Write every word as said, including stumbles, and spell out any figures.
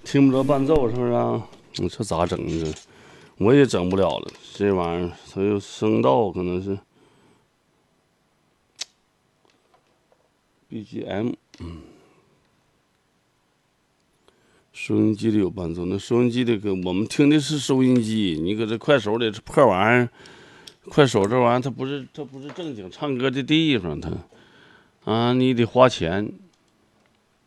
听不着伴奏是不是啊？你这咋整这？我也整不了了，这玩意儿它有声道，可能是 B G M， 嗯，收音机里有伴奏，那收音机里个我们听的是收音机，你搁这快手里这破玩意儿，快手这玩意儿它不是它不是正经唱歌的地方，它啊你得花钱。